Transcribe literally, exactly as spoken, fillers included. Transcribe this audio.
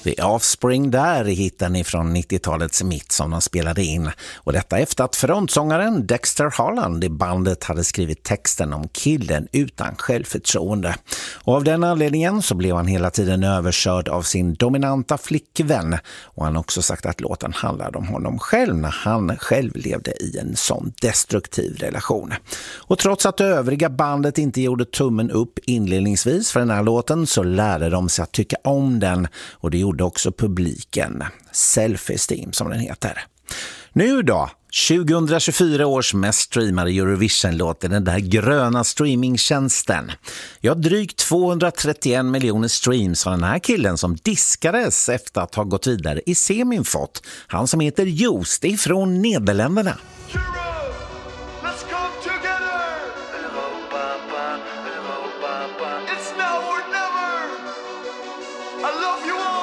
The Offspring där hittar ni från nittiotalets mitt som de spelade in. Och detta efter att frontsångaren Dexter Holland i bandet hade skrivit texten om killen utan självförtroende. Och av den anledningen så blev han hela tiden överkörd av sin dominanta flickvän. Och han har också sagt att låten handlade om honom själv när han själv levde i en sån destruktiv relation. Och trots att det övriga bandet inte gjorde tummen upp inledningsvis för den här låten så lärde de sig att tycka om den, och det gjorde också publiken. Self-esteem som den heter. Nu då, tjugohundratjugofyra års mest streamade Eurovision-låt är den där gröna streamingtjänsten. Jag har drygt tvåhundratrettioen miljoner streams av den här killen som diskades efter att ha gått vidare i semin fått. Han som heter Joost ifrån Nederländerna. I love you all.